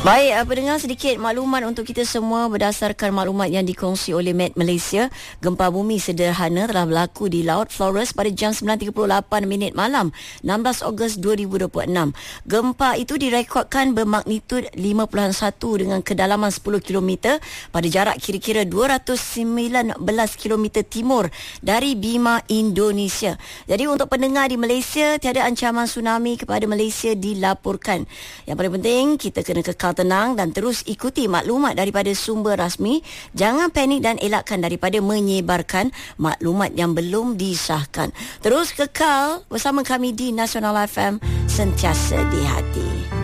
Baik, pendengar, sedikit maklumat untuk kita semua berdasarkan maklumat yang dikongsi oleh Met Malaysia. Gempa bumi sederhana telah berlaku di Laut Flores pada jam 9.38 malam 16 Ogos 2026. Gempa itu direkodkan bermagnitud 5.1 dengan kedalaman 10 km pada jarak kira-kira 219 km timur dari Bima, Indonesia. Jadi untuk pendengar di Malaysia, tiada ancaman tsunami kepada Malaysia dilaporkan. Yang paling penting, kita kena kekal tenang dan terus ikuti maklumat daripada sumber rasmi. Jangan panik dan elakkan daripada menyebarkan maklumat yang belum disahkan. Terus kekal bersama kami di Nasional FM, sentiasa di hati.